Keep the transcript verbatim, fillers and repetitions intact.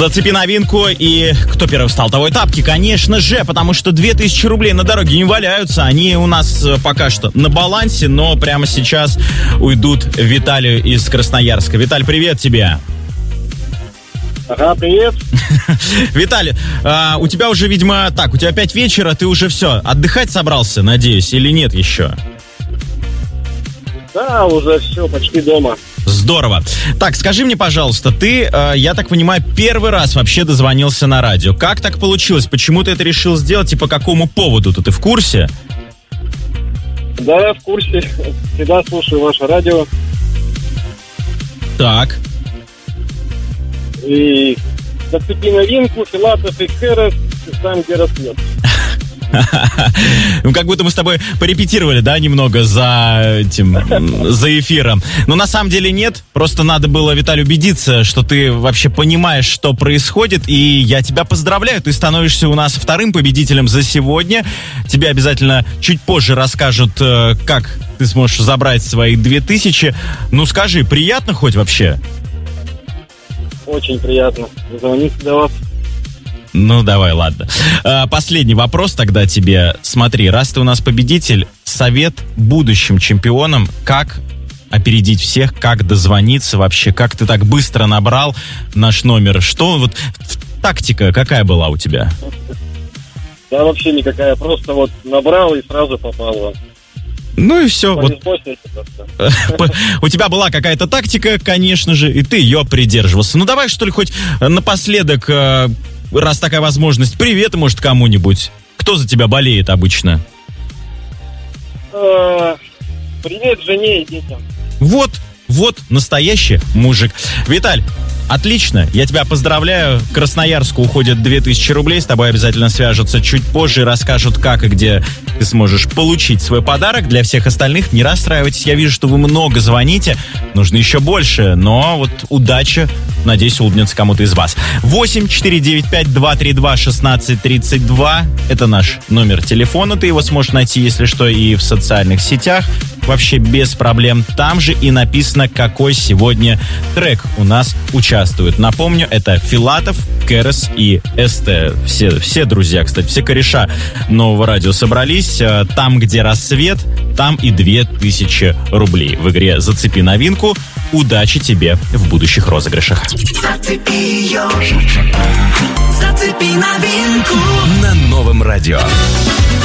Зацепи новинку, и кто первый встал, того и тапки, конечно же, потому что две тысячи рублей на дороге не валяются, они у нас пока что на балансе, но прямо сейчас уйдут Виталию из Красноярска. Виталь, привет тебе! Ага, привет. Виталий, а, у тебя уже, видимо, так, у тебя пять вечера, ты уже все, отдыхать собрался, надеюсь, или нет еще? Да, уже все, почти дома. Здорово. Так, скажи мне, пожалуйста, ты, э, я так понимаю, первый раз вообще дозвонился на радио. Как так получилось? Почему ты это решил сделать и по какому поводу? Ты в курсе? Да, я в курсе. Всегда слушаю ваше радио. Так. И зацепи новинку, Филатов и Керес, там, где рассвет. Ну, как будто мы с тобой порепетировали, да, немного за этим, за эфиром. Но на самом деле нет, просто надо было, Виталий, убедиться, что ты вообще понимаешь, что происходит, и я тебя поздравляю, ты становишься у нас вторым победителем за сегодня. Тебе обязательно чуть позже расскажут, как ты сможешь забрать свои две тысячи. Ну, скажи, приятно хоть вообще? Очень приятно. Звоните до вас. Ну, давай, ладно. А, последний вопрос тогда тебе. Смотри, раз ты у нас победитель, совет будущим чемпионам, как опередить всех, как дозвониться вообще, как ты так быстро набрал наш номер? Что вот тактика какая была у тебя? Да, вообще никакая. Просто вот набрал и сразу попал. Ну и все. Вот. У тебя была какая-то тактика, конечно же, и ты ее придерживался. Ну, давай, что ли, хоть напоследок... Раз такая возможность, привет, может, кому-нибудь. Кто за тебя болеет обычно? Привет жене и детям. Вот, вот настоящий мужик. Виталь, отлично, я тебя поздравляю. В Красноярску уходят две тысячи рублей. С тобой обязательно свяжутся чуть позже и расскажут, как и где ты сможешь получить свой подарок. Для всех остальных не расстраивайтесь. Я вижу, что вы много звоните. Нужно еще больше. Но вот удача, надеюсь, улыбнется кому-то из вас. восемь четыре девять пять два три два шестнадцать тридцать два. Это наш номер телефона. Ты его сможешь найти, если что, и в социальных сетях. Вообще без проблем. Там же и написано, какой сегодня трек у нас участвует. Напомню, это Филатов, Керес и СТ. Все, все друзья, кстати, все кореша нового радио собрались. Там, где рассвет, там и две тысячи рублей. В игре «Зацепи новинку». Удачи тебе в будущих розыгрышах. Зацепи ее, зацепи новинку на новом радио.